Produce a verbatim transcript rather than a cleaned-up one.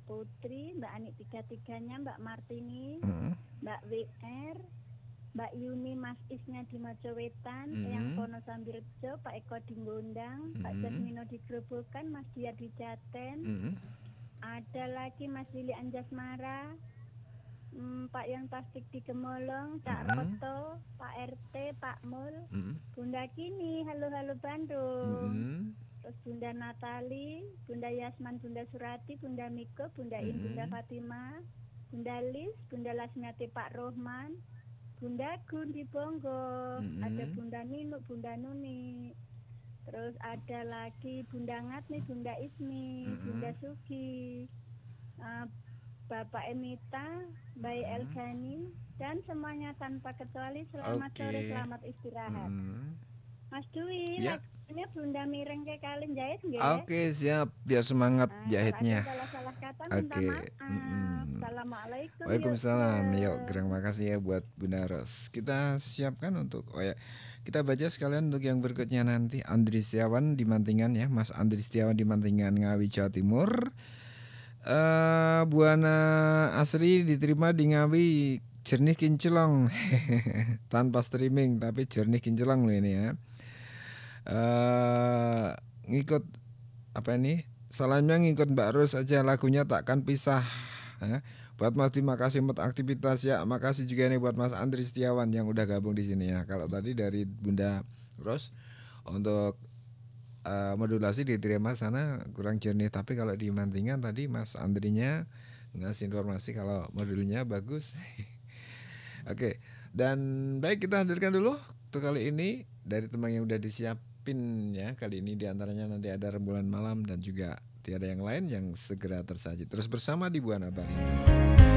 Putri, Mbak Ani tiga-tiganya, Mbak Martini, Mm. Mbak W R, Mbak Yuni, Mas Isnya di Mojowetan, Mm. Eyang Pono Sambirejo, Pak Eko di Gondang, Pak Mm. Jasmino di Grobogan, Mas Dia di Jaten, Mm. ada lagi Mas Lili Anjasmara, hmm, Pak Yon Plastik di Gemolong, Cak Mm. Roto, Pak R T, Pak Mul, Mm. Bunda Kini, halo-halo Bandung, Mm. terus Bunda Natali, Bunda Yasman, Bunda Surati, Bunda Miko, Bunda In, Mm. Bunda Fatima, Bunda Lis, Bunda Lasmiati, Pak Rohman, Bunda Gun di Bonggo, Mm. ada Bunda Ninu, Bunda Nuni, terus ada lagi Bunda Ngatmi, Bunda Ismi, Mm. Bunda Sugi, uh, Bapak Emita, Bayi Elgani, dan semuanya tanpa kecuali selamat Oke. sore, selamat istirahat. Mm. Mas Dwi, Ya. lagunya Bunda Mireng ke kalian jahit nggih? Oke, siap. Biar semangat Nah, jahitnya. kalau ada salah-salah kata minta Oke. maaf. Mm-mm. Assalamualaikum. Waalaikumsalam. Yuk, Yuk, yuk. terima kasih ya buat Bunda Ros. Kita siapkan untuk oh ya. Kita baca sekalian untuk yang berikutnya nanti. Andri Setiawan di Mantingan ya, Mas Andri Setiawan di Mantingan, Ngawi, Jawa Timur. Eh, Buana Asri diterima di Ngawi, jernih kinclong. Tanpa streaming tapi jernih kinclong loh ini ya. Eh, ngikut apa ini? Salamnya ngikut Mbak Ros aja, lagunya takkan pisah. Ya. Buat Mas, terima kasih buat aktivitas ya. Makasih juga nih buat Mas Andri Setiawan yang udah gabung di sini ya. Kalau tadi dari Bunda Ros untuk uh, modulasi diterima sana kurang jernih, tapi kalau di Mantingan tadi Mas Andrinya ngasih informasi kalau modulnya bagus. Oke, dan baik kita hadirkan dulu untuk kali ini dari teman yang udah disiapin ya. Kali ini diantaranya nanti ada Rembulan Malam dan juga tiada yang lain yang segera tersaji. Terus bersama di Buana Bari.